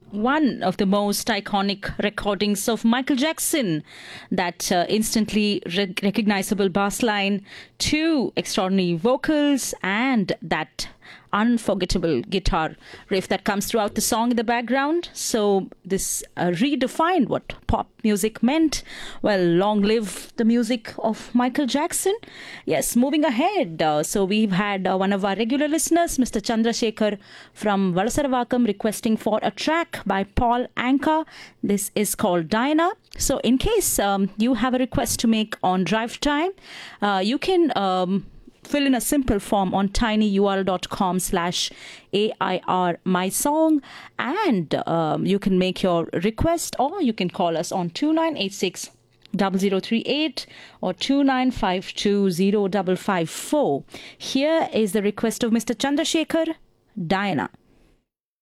one of the most iconic recordings of Michael Jackson. That instantly recognizable bass line, two extraordinary vocals, and that unforgettable guitar riff that comes throughout the song in the background. So this redefined what pop music meant. Well, long live the music of Michael Jackson. Yes, moving ahead. So we've had one of our regular listeners, Mr. Chandrasekhar from Valasaravakam, requesting for a track by Paul Anka. This is called Diana. So in case you have a request to make on Drive Time, you can fill in a simple form on tinyurl.com/AIR my song, and you can make your request, or you can call us on 2986 0038 or 29520554. Here is the request of Mr. Chandrasekhar, Diana.